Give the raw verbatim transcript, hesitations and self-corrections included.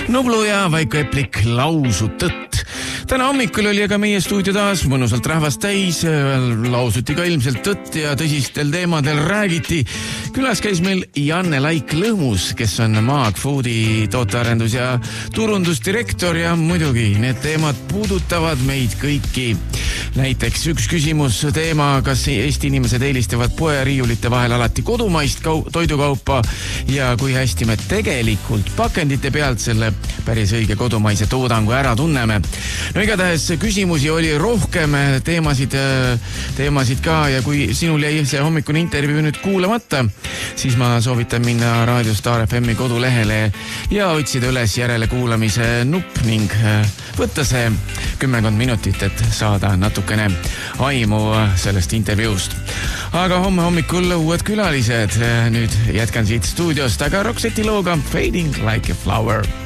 Nublu ja Vaiko Eplik lausu tõtt. Täna hommikul oli aga meie stuudio taas mõnusalt rahvast täis, lausuti ka ilmselt tõtt ja tõsistel teemadel räägiti. Külas käis meil Janne Laik Lõhmus, kes on Maag Foodi tootearendus- ja turundusdirektor ja muidugi need teemad puudutavad meid kõiki. Näiteks üks küsimus teema, kas Eesti inimesed eelistavad poeriiulite vahel alati kodumaist kau- toidukaupa ja kui hästi me tegelikult pakendite pealt selle päris õige kodumaise toodangu ära tunneme. No igatahes küsimusi oli rohkem, teemasid, teemasid ka ja kui sinul jäi see hommikune intervjuu nüüd kuulamata, siis ma soovitan minna Raadio Star F M-i kodulehele ja otsida üles järele kuulamise nupp ning võtta see kümmekond minutit, et saada natukene aimu sellest intervjuust. Aga homme hommikul uued külalised. Nüüd jätkan siit stuudiost, aga Roxetti looga Fading Like a Flower.